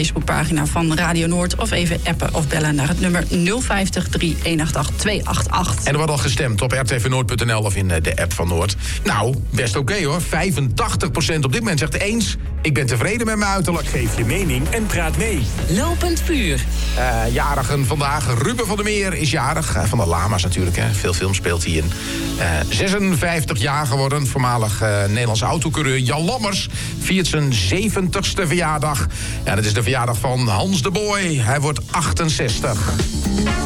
Facebookpagina van Radio Noord. Of even appen of bellen naar het nummer 050 3188 288. En er wordt al gestemd op rtvnoord.nl of in de app van Noord. Nou, best oké hoor. 85% op dit moment zegt eens. Ik ben tevreden met mijn uiterlijk. Geef je mening en praat mee. Lopend vuur. Jarigen vandaag. Ruben van der Meer is jarig. Van de Lama's natuurlijk. Hè. Veel film speelt hij in. 56 jaar geworden. Voormalig Nederlandse autocoureur Jan Lammers viert zijn 70ste verjaardag. Ja, dat is de verjaardag van Hans de Boy. Hij wordt 68.